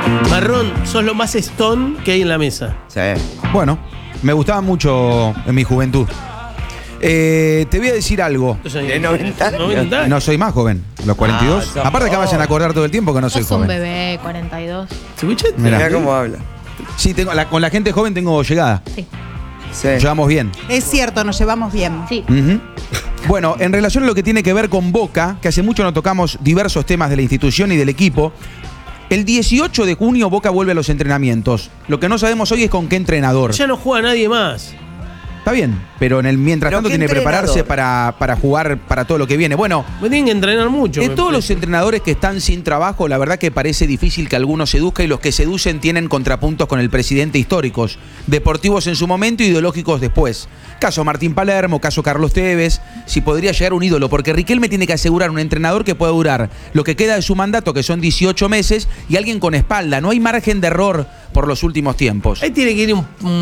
Marrón, sos lo más stone que hay en la mesa. Sí. Bueno, me gustaba mucho en mi juventud. Te voy a decir algo. De 90 años. No soy más joven, los 42. sos Aparte que vayan a acordar todo el tiempo que no soy Sos un joven. bebé, 42. ¿Escuchaste? Mirá. Mirá cómo habla. Sí, con la gente joven tengo llegada. Sí. Sí. Nos llevamos bien. Es cierto, nos llevamos bien. Sí. Ujú. Bueno, en relación a lo que tiene que ver con Boca, que hace mucho no tocamos diversos temas de la institución y del equipo, el 18 de junio Boca vuelve a los entrenamientos. Lo que no sabemos hoy es con qué entrenador. Ya no juega nadie más. Está bien, pero mientras ¿Pero tanto qué tiene que prepararse entrenador? para jugar para todo lo que viene. Bueno, Me tienen que entrenar mucho. de me todos los parece. entrenadores que están sin trabajo, la verdad que parece difícil que algunos seduzcan y los que seducen tienen contrapuntos con el presidente históricos, deportivos en su momento y ideológicos después. Caso Martín Palermo, caso Carlos Tevez, si podría llegar un ídolo, porque Riquelme tiene que asegurar un entrenador que pueda durar lo que queda de su mandato, que son 18 meses, y alguien con espalda. No hay margen de error por los últimos tiempos. Ahí tiene que ir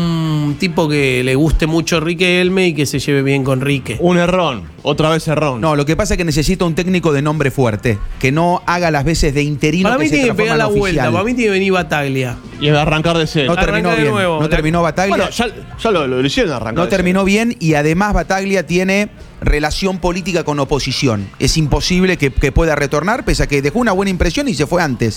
un tipo que le guste mucho Riquelme y que se lleve bien con Rique. Un errón, otra vez errón. No, lo que pasa es que necesita un técnico de nombre fuerte, que no haga las veces de interino. Para mí que se tiene que transforma pegar en la vuelta. oficial. Para mí tiene que venir Bataglia. Y arrancar de cero. No terminó Arranca de bien. nuevo. No terminó Bataglia. Bueno, ya lo hicieron arrancar. No de cero. terminó bien y además Bataglia tiene relación política con oposición. Es imposible que pueda retornar, pese a que dejó una buena impresión y se fue antes.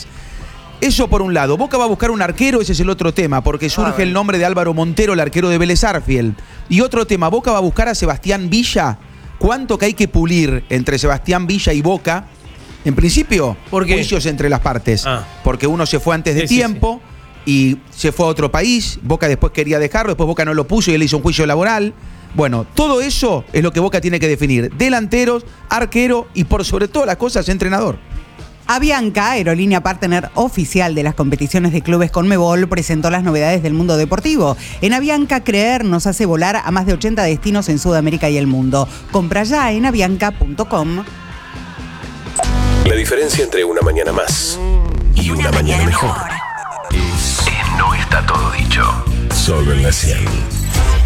Eso por un lado. Boca va a buscar un arquero, ese es el otro tema, porque surge el nombre de Álvaro Montero, el arquero de Vélez Arfiel. Y otro tema, Boca va a buscar a Sebastián Villa. ¿Cuánto que hay que pulir entre Sebastián Villa y Boca? En principio, ¿Por qué? juicios entre las partes. Porque uno se fue antes de Sí, sí, tiempo y se fue a otro país. Boca después quería dejarlo, después Boca no lo puso y él hizo un juicio laboral. Bueno, todo eso es lo que Boca tiene que definir. Delanteros, arquero y por sobre todas las cosas, entrenador. Avianca, aerolínea partner oficial de las competiciones de clubes Conmebol, presentó las novedades del mundo deportivo. En Avianca, creer nos hace volar a más de 80 destinos en Sudamérica y el mundo. Compra ya en avianca.com. La diferencia entre una mañana más y una mañana mejor es No está todo dicho. Solo en la 100.